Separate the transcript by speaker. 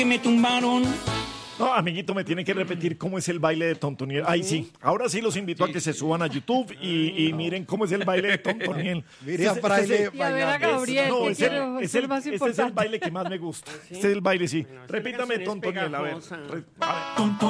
Speaker 1: Me tumbaron.
Speaker 2: No, amiguito, me tienen que repetir cómo es el baile de Tontoniel. Ay, sí. Ahora sí los invito a que se suban a YouTube y miren cómo es el baile de Tontoniel.
Speaker 3: Mire a Fraile
Speaker 4: Y a ver a Gabriel,
Speaker 2: No,
Speaker 4: que
Speaker 2: es el,
Speaker 4: quiero,
Speaker 2: es
Speaker 4: es el
Speaker 2: el-
Speaker 4: más
Speaker 2: este es el
Speaker 4: importante.
Speaker 2: baile que más me gusta. Este es el baile, sí.
Speaker 1: Esta
Speaker 2: Repítame
Speaker 1: canción es
Speaker 2: Tontoniel, a ver.
Speaker 1: pegajosa.
Speaker 2: A ver.